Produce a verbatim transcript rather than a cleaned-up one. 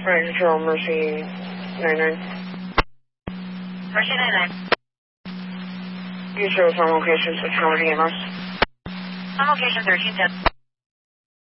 Fire Control, Mercy nine nine. Mercy nine nine. You show us on location, switch over to E M S. On location thirteen ten.